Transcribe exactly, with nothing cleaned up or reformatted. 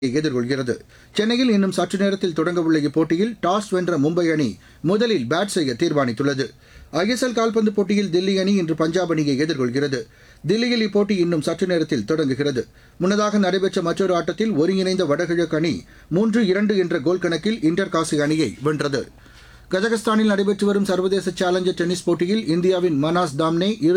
எதிர்கொள்கிறது. சென்னையில் இன்னும் சற்று நேரத்தில் தொடங்கவுள்ள இப்போட்டியில் டாஸ் வென்ற மும்பை அணி முதலில் பேட் செய்ய தீர்மானித்துள்ளது. ஐ எஸ் எல் கால்பந்து போட்டியில் தில்லி அணி இன்று பஞ்சாப் அணியை எதிர்கொள்கிறது. தில்லியில் இப்போட்டி இன்னும் சற்று நேரத்தில் தொடங்குகிறது. முன்னதாக நடைபெற்ற மற்றொரு ஆட்டத்தில் ஒருங்கிணைந்த வடகிழக்கு அணி மூன்று இரண்டு என்ற கோல் கணக்கில் இன்டர் காசி அணியை வென்றது. கஜகஸ்தானில் நடைபெற்று வரும் சர்வதேச சேலஞ்சர் டென்னிஸ் போட்டியில் இந்தியாவின் மனாஸ் தாம்னே இறுதி